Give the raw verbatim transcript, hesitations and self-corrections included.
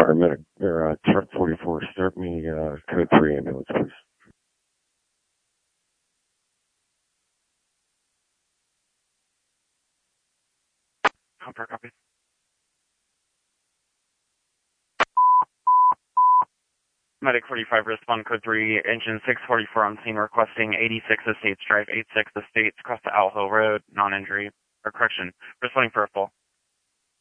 paramedic, or uh, truck forty-four. Start me uh, code three ambulance, please. Copper, copy. Medic forty-five, respond code three, engine six forty-four on scene requesting eighty-six Estates Drive, eighty-six Estates, across the Owl Hill Road, non-injury, or correction, responding for a full.